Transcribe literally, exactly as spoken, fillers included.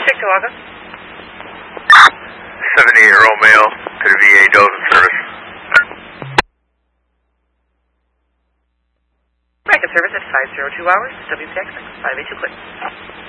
Chihuahua. seventy-eight Romeo to the V A Dothan service. American service at five zero two hours, W P X five eight two clear.